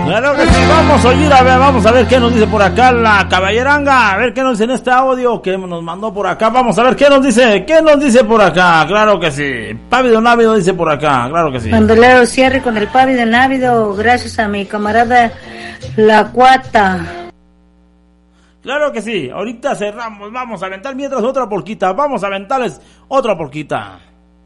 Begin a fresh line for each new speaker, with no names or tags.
Claro que sí, vamos a oír, vamos a ver qué nos dice por acá la caballeranga, a ver qué nos dice en este audio que nos mandó por acá, vamos a ver qué nos dice por acá, claro que sí, Pávido Návido dice por acá, claro que sí.
Bandolero cierre con el Pávido Návido, gracias a mi camarada La Cuata.
Claro que sí, ahorita cerramos, vamos a aventar mientras otra porquita, vamos a aventarles otra porquita.